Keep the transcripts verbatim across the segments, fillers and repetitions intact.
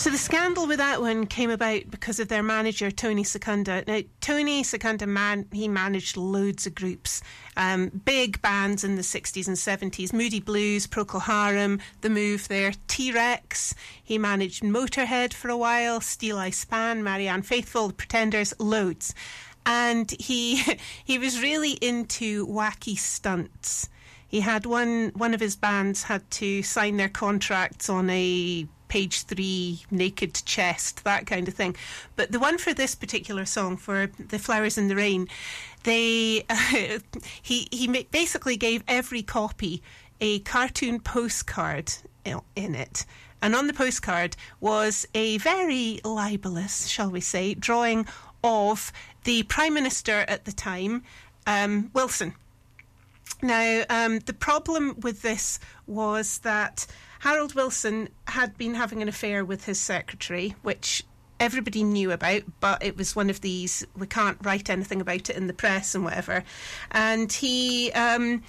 So the scandal with that one came about because of their manager, Tony Secunda. Now, Tony Secunda, man, he managed loads of groups, um, big bands in the sixties and seventies, Moody Blues, Procol Harum, The Move there, T-Rex. He managed Motorhead for a while, Steel Eye Span, Marianne Faithfull, The Pretenders, loads. And he he was really into wacky stunts. He had one, one of his bands had to sign their contracts on a page three naked chest, that kind of thing. But the one for this particular song, for The Flowers in the Rain, they uh, he he basically gave every copy a cartoon postcard in it, and on the postcard was a very libelous, shall we say, drawing of the Prime Minister at the time, um, Wilson. Now, um, the problem with this was that Harold Wilson had been having an affair with his secretary, which everybody knew about, but it was one of these, we can't write anything about it in the press and whatever. And he, um,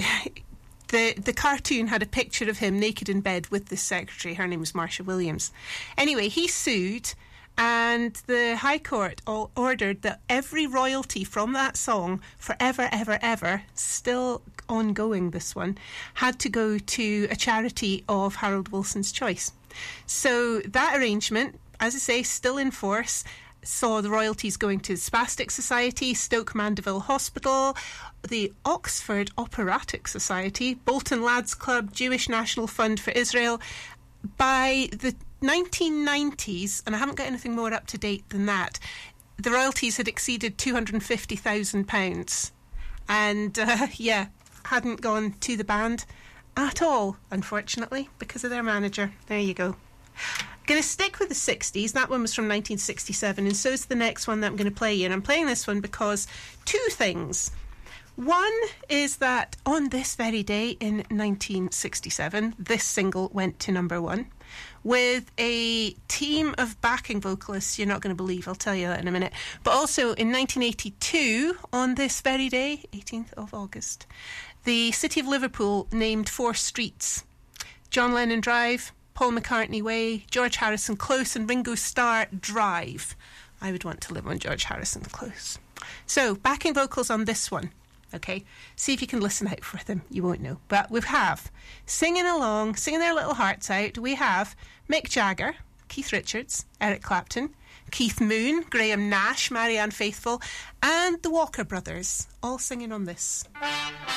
the the cartoon had a picture of him naked in bed with this secretary. Her name was Marcia Williams. Anyway, he sued, and the High Court all ordered that every royalty from that song, forever, ever, ever, still ongoing, this one, had to go to a charity of Harold Wilson's choice. So that arrangement, as I say, still in force, saw the royalties going to the Spastic Society, Stoke Mandeville Hospital, the Oxford Operatic Society, Bolton Lads Club, Jewish National Fund for Israel. By the nineteen nineties, and I haven't got anything more up to date than that, the royalties had exceeded two hundred fifty thousand pounds. And, uh, yeah, hadn't gone to the band at all, unfortunately, because of their manager. There you go. Going to stick with the sixties. That one was from nineteen sixty-seven, and so is the next one that I'm going to play you. And I'm playing this one because two things. One is that on this very day in nineteen sixty-seven, this single went to number one with a team of backing vocalists you're not going to believe. I'll tell you that in a minute. But also in nineteen eighty-two, on this very day, eighteenth of August, the City of Liverpool named four streets: John Lennon Drive, Paul McCartney Way, George Harrison Close, and Ringo Starr Drive. I would want to live on George Harrison Close. So, backing vocals on this one. Okay, see if you can listen out for them. You won't know. But we have, singing along, singing their little hearts out, we have Mick Jagger, Keith Richards, Eric Clapton, Keith Moon, Graham Nash, Marianne Faithfull, and the Walker Brothers, all singing on this.